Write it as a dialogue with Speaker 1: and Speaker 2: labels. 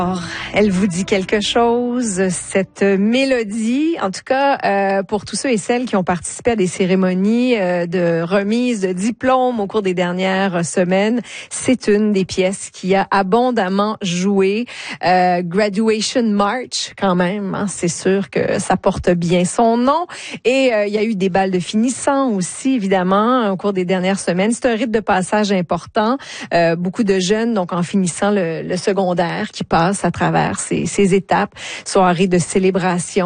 Speaker 1: Alors, elle vous dit quelque chose, cette mélodie, en tout cas pour tous ceux et celles qui ont participé à des cérémonies de remise de diplômes au cours des dernières semaines, c'est une des pièces qui a abondamment joué. Graduation March quand même, hein, c'est sûr que ça porte bien son nom. Et il y a eu des balles de finissants aussi, évidemment, au cours des dernières semaines. C'est un rite de passage important. Beaucoup de jeunes, donc en finissant le secondaire, qui passent à travers ces étapes, soirées de célébration.